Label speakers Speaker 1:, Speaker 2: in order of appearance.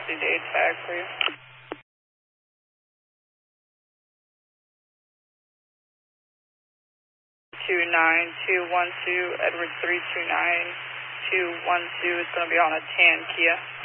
Speaker 1: custody date tag for you. 29212, Edward 329212 is going to be on a tan Kia.